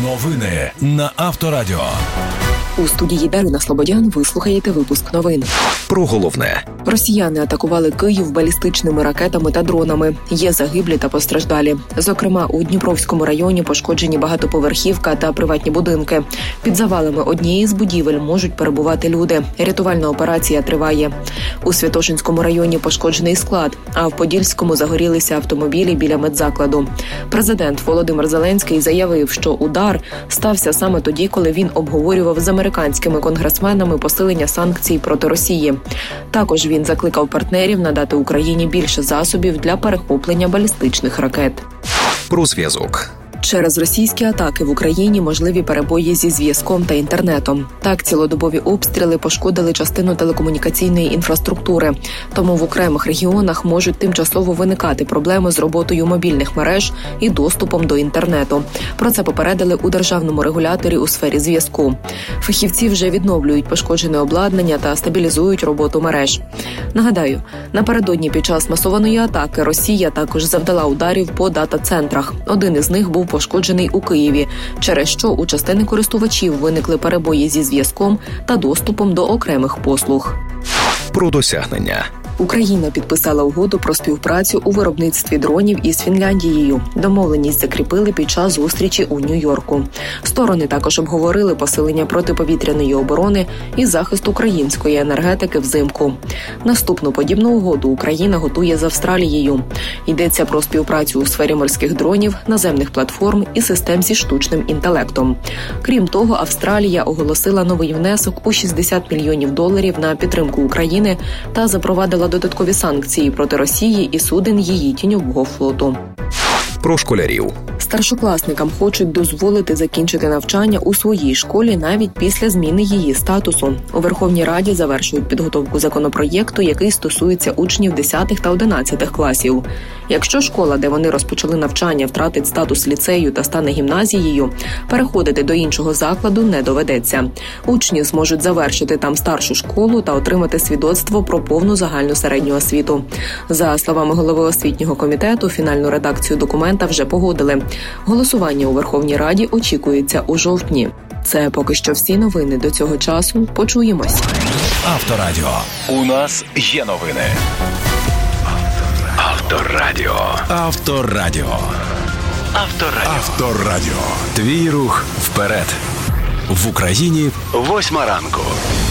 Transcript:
Новини на Авторадіо. У студії Дарина Слободян ви слухаєте випуск новин. Про головне. Росіяни атакували Київ балістичними ракетами та дронами. Є загиблі та постраждалі. Зокрема, у Дніпровському районі пошкоджені багатоповерхівка та приватні будинки. Під завалами однієї з будівель можуть перебувати люди. Рятувальна операція триває. У Святошинському районі пошкоджений склад, а в Подільському загорілися автомобілі біля медзакладу. Президент Володимир Зеленський заявив, що удар стався саме тоді, коли він обговорював з американськими конгресменами посилення санкцій проти Росії. Також він закликав партнерів надати Україні більше засобів для перехоплення балістичних ракет. Про зв'язок. Через російські атаки в Україні можливі перебої зі зв'язком та інтернетом. Так, цілодобові обстріли пошкодили частину телекомунікаційної інфраструктури. Тому в окремих регіонах можуть тимчасово виникати проблеми з роботою мобільних мереж і доступом до інтернету. Про це попередили у державному регуляторі у сфері зв'язку. Фахівці вже відновлюють пошкоджене обладнання та стабілізують роботу мереж. Нагадаю, напередодні під час масованої атаки Росія також завдала ударів по дата-центрах. Один із них був пошкоджений у Києві, через що у частини користувачів виникли перебої зі зв'язком та доступом до окремих послуг. Про досягнення. Україна підписала угоду про співпрацю у виробництві дронів із Фінляндією. Домовленість закріпили під час зустрічі у Нью-Йорку. Сторони також обговорили посилення протиповітряної оборони і захист української енергетики взимку. Наступну подібну угоду Україна готує з Австралією. Йдеться про співпрацю у сфері морських дронів, наземних платформ і систем зі штучним інтелектом. Крім того, Австралія оголосила новий внесок у $60 мільйонів на підтримку України та запровадила додаткові санкції проти Росії і суден її тіньового флоту. Про школярів. Старшокласникам хочуть дозволити закінчити навчання у своїй школі навіть після зміни її статусу. У Верховній Раді завершують підготовку законопроєкту, який стосується учнів 10 та 11 класів. Якщо школа, де вони розпочали навчання, втратить статус ліцею та стане гімназією, переходити до іншого закладу не доведеться. Учні зможуть завершити там старшу школу та отримати свідоцтво про повну загальну середню освіту. За словами голови освітнього комітету, фінальну редакцію документа вже погодили. Голосування у Верховній Раді очікується у жовтні. Це поки що всі новини до цього часу. Почуємось. Авторадіо. У нас є новини. Авторадіо. Авторадіо. Авторадіо. Авторадіо. Твій рух вперед. В Україні 8 ранку.